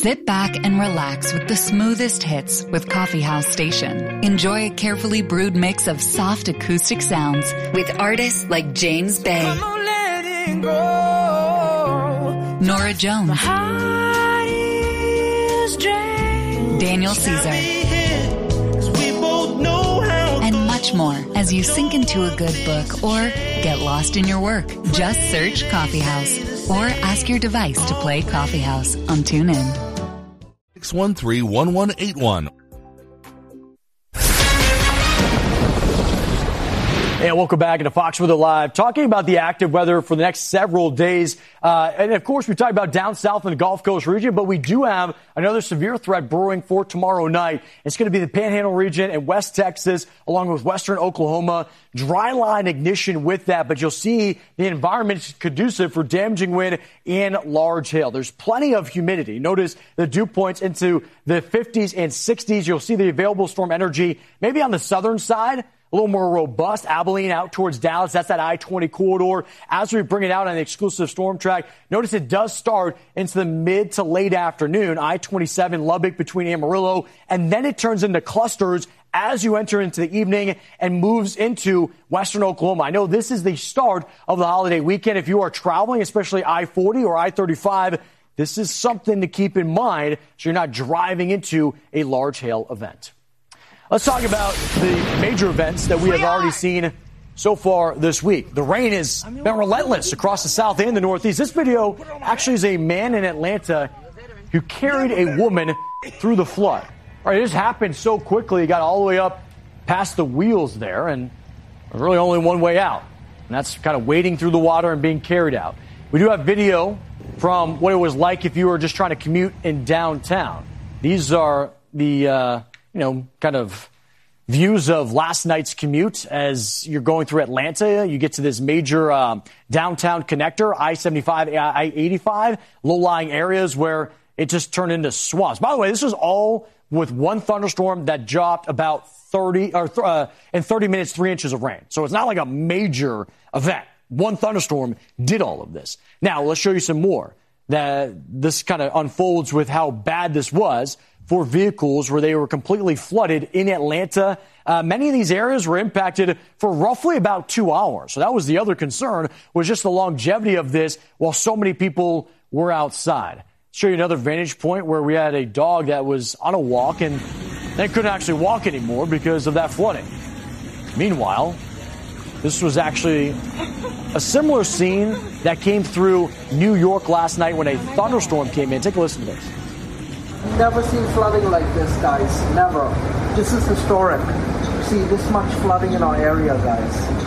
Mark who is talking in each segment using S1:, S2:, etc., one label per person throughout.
S1: Sit back and relax with the smoothest hits with Coffee House Station. Enjoy a carefully brewed mix of soft acoustic sounds with artists like James Bay, Nora Jones, Daniel Caesar, and much more as you sink into a good book or get lost in your work. Just search Coffee House or ask your device to play Coffee House on TuneIn.
S2: 613-1181.
S3: And welcome back into Fox Weather Live, talking about the active weather for the next several days. And of course, we talked about down south in the Gulf Coast region, but we do have another severe threat brewing for tomorrow night. It's going to be the Panhandle region and West Texas, along with western Oklahoma. Dry line ignition with that, but you'll see the environment is conducive for damaging wind and large hail. There's plenty of humidity. Notice the dew points into the 50s and 60s. You'll see the available storm energy maybe on the southern side, a little more robust. Abilene out towards Dallas. That's that I-20 corridor. As we bring it out on the exclusive storm track, notice it does start into the mid to late afternoon. I-27 Lubbock between Amarillo, and then it turns into clusters as you enter into the evening and moves into western Oklahoma. I know this is the start of the holiday weekend. If you are traveling, especially I-40 or I-35, this is something to keep in mind so you're not driving into a large hail event. Let's talk about the major events that we have already seen so far this week. The rain has been relentless across the south and the northeast. This video actually is a man in Atlanta who carried a woman through the flood. All right, it just happened so quickly. It got all the way up past the wheels there, and there's really only one way out, and that's kind of wading through the water and being carried out. We do have video from what it was like if you were just trying to commute in downtown. These are the kind of views of last night's commute as you're going through Atlanta. You get to this major downtown connector, I-75, I-85, low-lying areas where it just turned into swamps. By the way, this was all with one thunderstorm that dropped about 30 minutes, 3 inches of rain. So it's not like a major event. One thunderstorm did all of this. Now, let's show you some more. This kind of unfolds with how bad this was for vehicles where they were completely flooded in Atlanta. Many of these areas were impacted for roughly about 2 hours. So that was the other concern, was just the longevity of this while so many people were outside. Show you another vantage point where we had a dog that was on a walk and then couldn't actually walk anymore because of that flooding. Meanwhile, this was actually a similar scene that came through New York last night when a thunderstorm came in. Take a listen to this.
S4: Never seen flooding like this, guys. Never. This is historic. See this much flooding in our area, guys.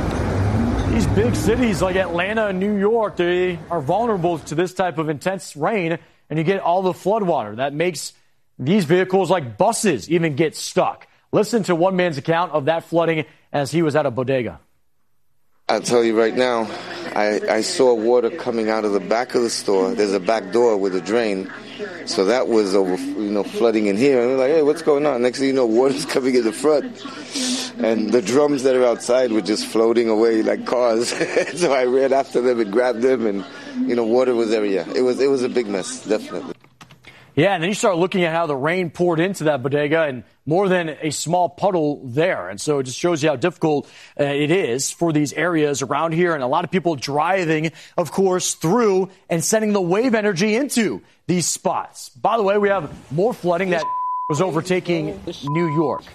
S3: These big cities like Atlanta and New York, they are vulnerable to this type of intense rain, and you get all the floodwater. That makes these vehicles like buses even get stuck. Listen to one man's account of that flooding as he was at a bodega.
S5: I'll tell you right now, I saw water coming out of the back of the store. There's a back door with a drain. So that was over, flooding in here. And we're like, hey, what's going on? Next thing you know, water's coming in the front. And the drums that are outside were just floating away like cars. So I ran after them and grabbed them, and, water was everywhere. It was a big mess, definitely.
S3: Yeah, and then you start looking at how the rain poured into that bodega and more than a small puddle there. And so it just shows you how difficult it is for these areas around here. And a lot of people driving, of course, through and sending the wave energy into these spots. By the way, we have more flooding that was overtaking New York.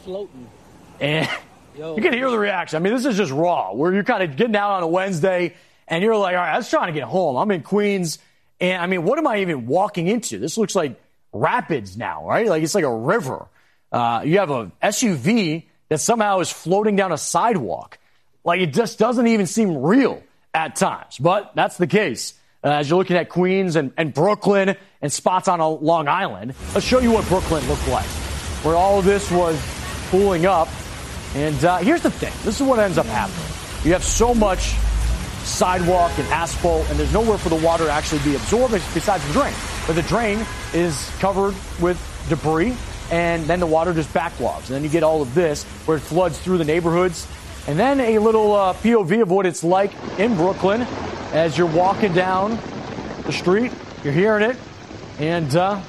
S3: And you can hear the reaction. I mean, this is just raw, where you're kind of getting out on a Wednesday and you're like, all right, I was trying to get home. I'm in Queens. And I mean, what am I even walking into? This looks like rapids now, right? Like it's like a river. You have a SUV that somehow is floating down a sidewalk. Like it just doesn't even seem real at times, but that's the case. As you're looking at Queens and Brooklyn and spots on Long Island, let's show you what Brooklyn looked like, where all of this was pulling up. And here's the thing. This is what ends up happening. You have so much sidewalk and asphalt, and there's nowhere for the water to actually be absorbed besides the drain. But the drain is covered with debris, and then the water just backlogs. And then you get all of this where it floods through the neighborhoods. And then a little POV of what it's like in Brooklyn as you're walking down the street. You're hearing it. And